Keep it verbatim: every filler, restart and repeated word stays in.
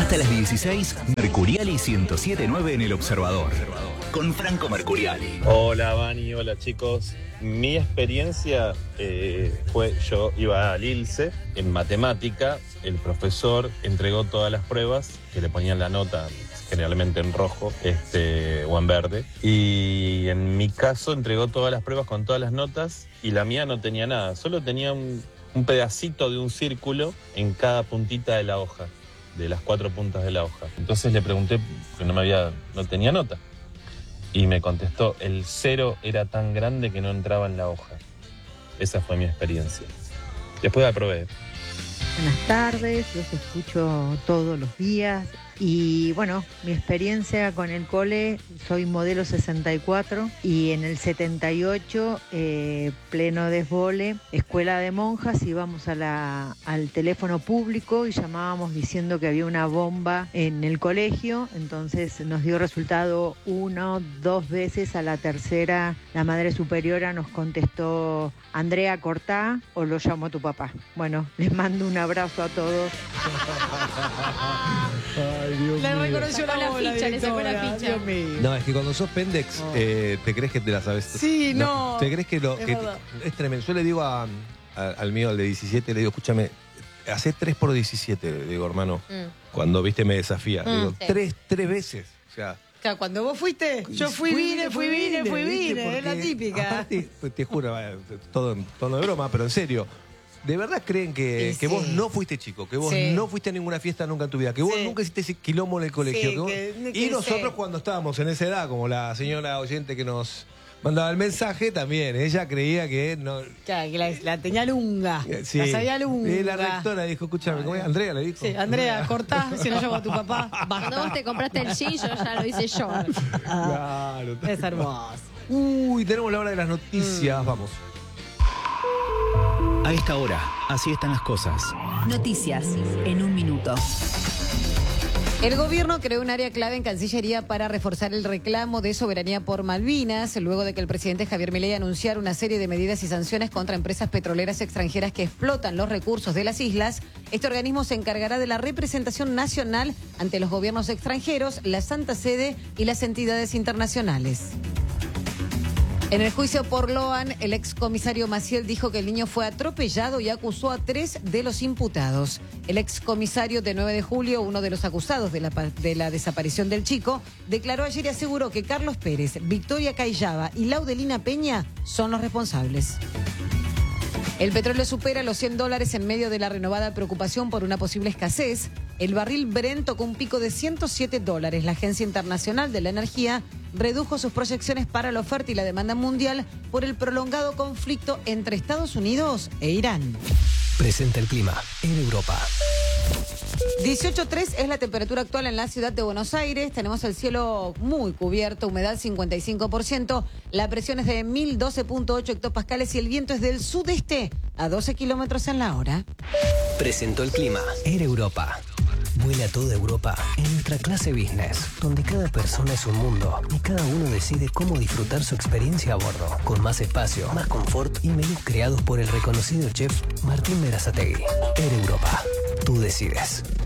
Hasta las dieciséis, Mercuriali ciento siete punto nueve en El Observador. Con Franco Mercuriali. Hola, Vani, hola, chicos. Mi experiencia eh, fue, yo iba al ILSE en matemática, el profesor entregó todas las pruebas que le ponían la nota generalmente en rojo este, o en verde, y en mi caso entregó todas las pruebas con todas las notas y la mía no tenía nada, solo tenía un, un pedacito de un círculo en cada puntita de la hoja, de las cuatro puntas de la hoja. Entonces le pregunté que no me había, no tenía nota. Y me contestó, el cero era tan grande que no entraba en la hoja. Esa fue mi experiencia. Después la probé. Buenas tardes, los escucho todos los días. Y bueno, mi experiencia con el cole, soy modelo sesenta y cuatro y en el setenta y ocho, eh, pleno desbole, escuela de monjas, íbamos a la, al teléfono público y llamábamos diciendo que había una bomba en el colegio. Entonces nos dio resultado uno, dos veces. A la tercera la madre superiora nos contestó: Andrea, cortá o lo llamo a tu papá. Bueno, les mando un abrazo a todos. Ay, Dios Le mío. reconoció la, la bola, ficha, le sacó la directora. ficha. Dios mío. No, es que cuando sos pendex, Oh. eh, te crees que te la sabes. Sí, no. Te crees que lo. Es Que verdad. es tremendo. Yo le digo a, a- al mío, al de diecisiete, le digo, escúchame, hacé tres por diecisiete, le digo, hermano. Mm. Cuando, viste, me desafía. Le Mm, digo, sí. tres, tres veces. O sea. Claro, cuando vos fuiste, yo fui, vine, fui, vine, fui, ¿viste? vine. Es la Porque, típica. Aparte, pues, te juro, vaya, todo en tono de broma, pero en serio. ¿De verdad creen que, Sí, que vos sí. no fuiste chico? Que vos Sí. no fuiste a ninguna fiesta nunca en tu vida? Que vos Sí. nunca hiciste ese quilombo en el colegio. Sí, que vos- que- y que nosotros sí. cuando estábamos en esa edad, como la señora oyente que nos mandaba el mensaje, también. Ella creía que no... Claro, que la, la tenía lunga. eh, sí. La sabía lunga. Y la rectora dijo, escúchame, ¿cómo es? Andrea le dijo. Sí, Andrea, cortá, si no llamo a tu papá. Cuando vos Basta. te compraste el jean, yo ya lo hice yo. Claro. Es hermoso. Uy, tenemos la hora de las Mm. noticias, vamos. A esta hora, así están las cosas. Noticias en un minuto. El gobierno creó un área clave en Cancillería para reforzar el reclamo de soberanía por Malvinas, luego de que el presidente Javier Milei anunciara una serie de medidas y sanciones contra empresas petroleras extranjeras que explotan los recursos de las islas. Este organismo se encargará de la representación nacional ante los gobiernos extranjeros, la Santa Sede y las entidades internacionales. En el juicio por Loan, el excomisario Maciel dijo que el niño fue atropellado y acusó a tres de los imputados. El excomisario de nueve de julio, uno de los acusados de la, pa- de la desaparición del chico, declaró ayer y aseguró que Carlos Pérez, Victoria Cayllaba y Laudelina Peña son los responsables. El petróleo supera los cien dólares en medio de la renovada preocupación por una posible escasez. El barril Brent tocó un pico de ciento siete dólares. La Agencia Internacional de la Energía redujo sus proyecciones para la oferta y la demanda mundial por el prolongado conflicto entre Estados Unidos e Irán. Presenta el clima en Europa. dieciocho punto tres es la temperatura actual en la ciudad de Buenos Aires. Tenemos el cielo muy cubierto, humedad cincuenta y cinco por ciento. La presión es de mil doce punto ocho hectopascales y el viento es del sudeste a doce kilómetros en la hora. Presentó el clima en Europa. Vuela a toda Europa en nuestra clase business, donde cada persona es un mundo y cada uno decide cómo disfrutar su experiencia a bordo, con más espacio, más confort y menús creados por el reconocido chef Martín Berazategui. Air Europa, tú decides.